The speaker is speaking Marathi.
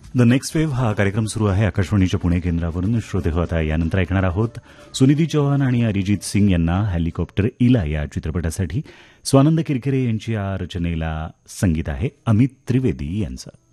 द नेक्स्ट वेव्ह हा कार्यक्रम सुरू आहे आकाशवाणीच्या पुणे केंद्रावरून. श्रोते हो, आता यानंतर ऐकणार आहोत सुनिधी चौहान आणि अरिजित सिंग यांना हेलिकॉप्टर इला या चित्रपटासाठी स्वानंद किरकिरे यांची या रचनेला संगीत आहे अमित त्रिवेदी यांचं.